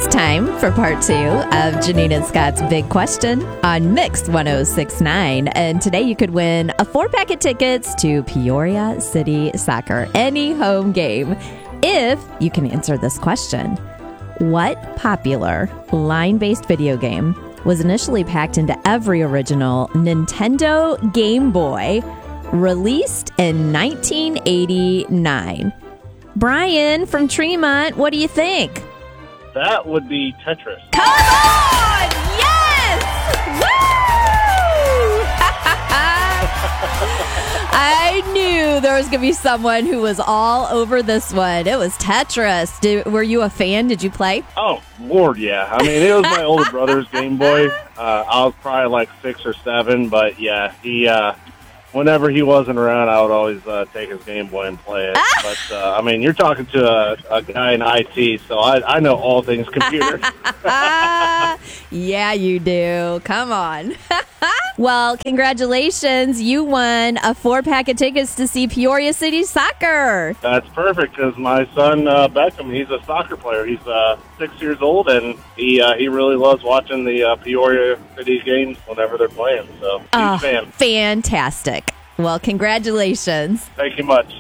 time for part 2 of Janine and Scott's Big Question on Mix 1069. And today you could win a 4-pack of tickets to Peoria City Soccer, any home game, if you can answer this question. What popular line-based video game was initially packed into every original Nintendo Game Boy released in 1989? Brian from Tremont, what do you think? That would be Tetris. Come on! Yes! Woo! I knew there was going to be someone who was all over this one. It was Tetris. Were you a fan? Did you play? Oh, Lord, yeah. I mean, it was my older brother's Game Boy. I was probably like 6 or 7, but yeah, he... whenever he wasn't around, I would always take his Game Boy and play it. But, I mean, you're talking to a guy in IT, so I know all things computer. Yeah, you do. Come on. Well, congratulations. You won a 4-pack of tickets to see Peoria City Soccer. That's perfect, because my son, Beckham, he's a soccer player. He's 6 years old, and he really loves watching the Peoria City games whenever they're playing. So, he's a fan. Fantastic. Well, congratulations. Thank you much.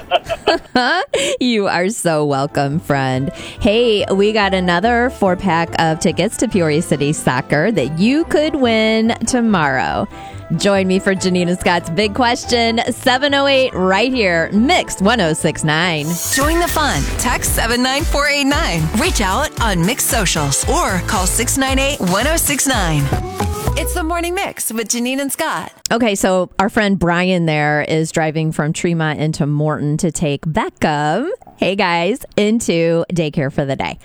You are so welcome, friend. Hey, we got another 4-pack of tickets to Peoria City Soccer that you could win tomorrow. Join me for Janine and Scott's Big Question, 708 right here, Mixed 1069. Join the fun. Text 79489. Reach out on Mixed Socials or call 698-1069. It's the Morning Mix with Janine and Scott. Okay, so our friend Brian there is driving from Tremont into Morton to take Beckham, hey guys, into daycare for the day.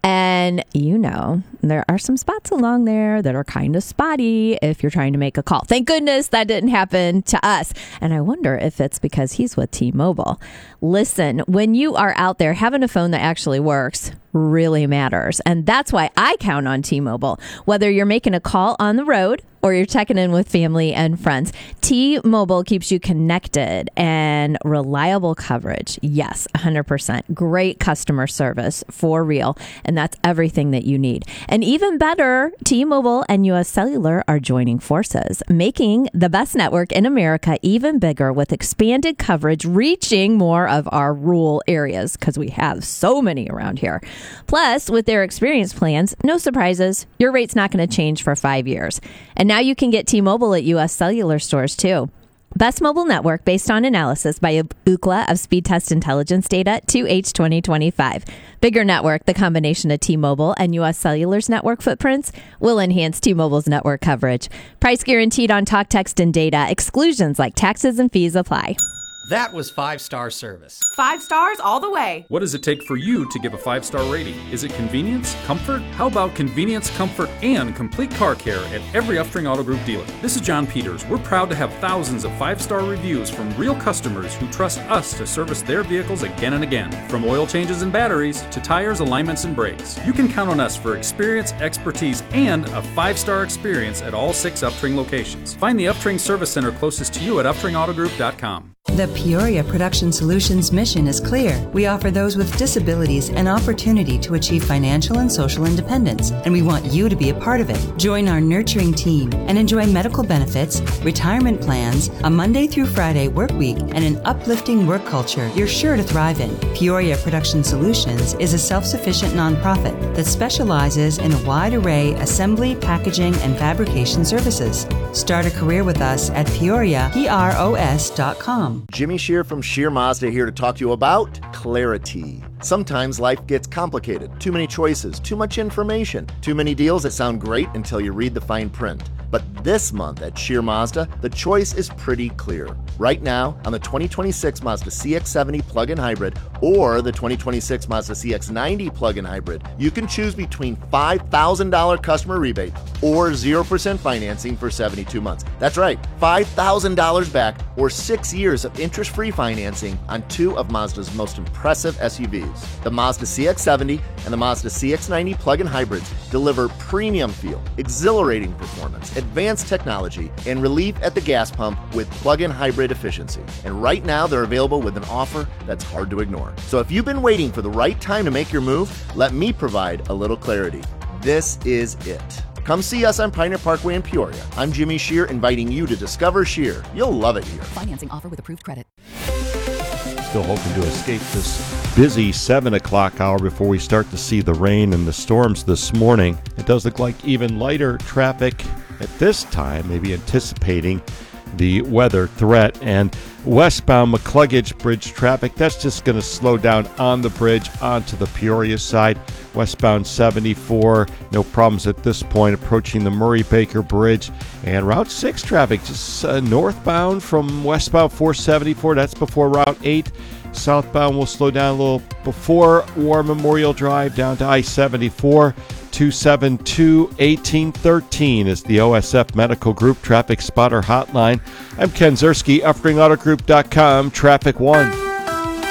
And you know, there are some spots along there that are kind of spotty if you're trying to make a call. Thank goodness that didn't happen to us. And I wonder if it's because he's with T-Mobile. Listen, when you are out there, having a phone that actually works really matters. And that's why I count on T-Mobile. Whether you're making a call on the road or you're checking in with family and friends, T-Mobile keeps you connected and reliable coverage. Yes, 100%. Great customer service for real. And that's everything that you need. And even better, T-Mobile and US Cellular are joining forces, making the best network in America even bigger with expanded coverage, reaching more of our rural areas because we have so many around here. Plus, with their experience plans, no surprises, your rate's not going to change for 5 years. And now you can get T-Mobile at US Cellular stores too. Best mobile network based on analysis by Ookla of Speed Test Intelligence data 2H 2025. Bigger network, the combination of T-Mobile and US Cellular's network footprints will enhance T-Mobile's network coverage. Price guaranteed on talk, text, and data. Exclusions like taxes and fees apply. That was 5-star service. 5 stars all the way. What does it take for you to give a 5-star rating? Is it convenience? Comfort? How about convenience, comfort, and complete car care at every Uftring Auto Group dealer? This is John Peters. We're proud to have thousands of 5-star reviews from real customers who trust us to service their vehicles again and again. From oil changes and batteries to tires, alignments, and brakes. You can count on us for experience, expertise, and a 5-star experience at all 6 Uftring locations. Find the Uftring Service Center closest to you at UftringAutoGroup.com. The Peoria Production Solutions mission is clear. We offer those with disabilities an opportunity to achieve financial and social independence, and we want you to be a part of it. Join our nurturing team and enjoy medical benefits, retirement plans, a Monday through Friday work week, and an uplifting work culture you're sure to thrive in. Peoria Production Solutions is a self-sufficient nonprofit that specializes in a wide array assembly, packaging, and fabrication services. Start a career with us at PeoriaPROS.com. Jimmy Shear from Shear Mazda here to talk to you about clarity. Sometimes life gets complicated. Too many choices, too much information, too many deals that sound great until you read the fine print. But this month at Shear Mazda, the choice is pretty clear. Right now, on the 2026 Mazda CX-70 plug-in hybrid or the 2026 Mazda CX-90 plug-in hybrid, you can choose between $5,000 customer rebate or 0% financing for 72 months. That's right, $5,000 back or 6 years of interest-free financing on 2 of Mazda's most impressive SUVs. The Mazda CX-70 And the Mazda CX-90 plug-in hybrids deliver premium feel, exhilarating performance, advanced technology, and relief at the gas pump with plug-in hybrid efficiency. And right now, they're available with an offer that's hard to ignore. So if you've been waiting for the right time to make your move, let me provide a little clarity. This is it. Come see us on Pioneer Parkway in Peoria. I'm Jimmy Shear, inviting you to discover Shear. You'll love it here. Financing offer with approved credit. Still hoping to escape this busy 7 o'clock hour before we start to see the rain and the storms this morning. It does look like even lighter traffic at this time, maybe anticipating the weather threat. And westbound McCluggage Bridge traffic, that's just going to slow down on the bridge onto the Peoria side. Westbound 74, no problems at this point, approaching the Murray-Baker Bridge. And Route 6 traffic, just northbound from westbound 474, that's before Route 8. Southbound will slow down a little before War Memorial Drive down to I-74. 272-1813 is the OSF Medical Group Traffic Spotter Hotline. I'm Ken Zerski, UffringAutoGroup.com, Traffic 1.